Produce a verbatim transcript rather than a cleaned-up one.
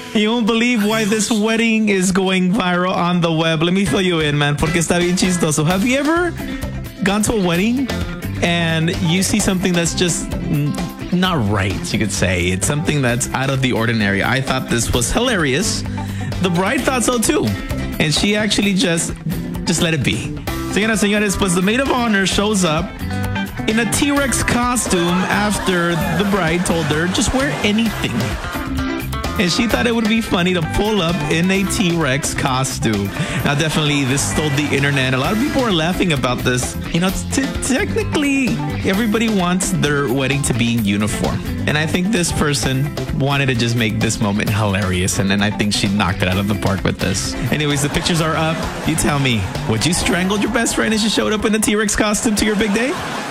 You won't believe why this wedding is going viral on the web. Let me fill you in, man, porque está bien chistoso. Have you ever gone to a wedding and you see something that's just not right, you could say? It's something that's out of the ordinary. I thought this was hilarious. The bride thought so too. And she actually just, just let it be. Señoras, señores, pues the maid of honor shows up in a T-Rex costume after the bride told her, just wear anything. And she thought it would be funny to pull up in a T-Rex costume. Now, definitely, this stole the internet. A lot of people are laughing about this. You know, t- technically, everybody wants their wedding to be in uniform. And I think this person wanted to just make this moment hilarious. And then I think she knocked it out of the park with this. Anyways, the pictures are up. You tell me, would you strangle your best friend as you showed up in a T-Rex costume to your big day?